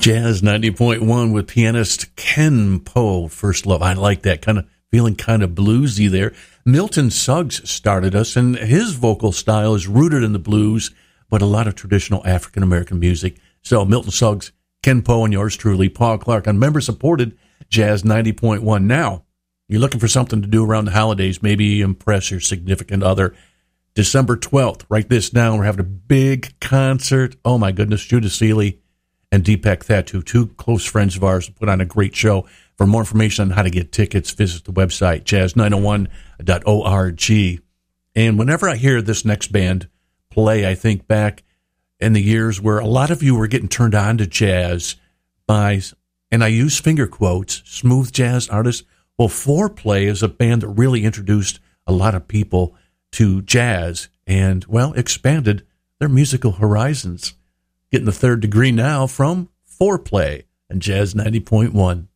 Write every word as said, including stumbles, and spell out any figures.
Jazz ninety point one with pianist Ken Poe, First Love. I like that, kind of feeling kind of bluesy there. Milton Suggs started us, and his vocal style is rooted in the blues, but a lot of traditional African-American music. So Milton Suggs, Ken Poe, and yours truly, Paul Clark, on member-supported Jazz ninety point one. Now, you're looking for something to do around the holidays, maybe impress your significant other. December twelfth, write this down, we're having a big concert. Oh, my goodness, Judah Seeley and Deepak Thatu, two close friends of ours, put on a great show. For more information on how to get tickets, visit the website, jazz nine oh one dot org. And whenever I hear this next band play, I think back in the years where a lot of you were getting turned on to jazz by, and I use finger quotes, smooth jazz artists. Well, Foreplay is a band that really introduced a lot of people to jazz and, well, expanded their musical horizons. Getting the third degree now from Foreplay and Jazz ninety point one.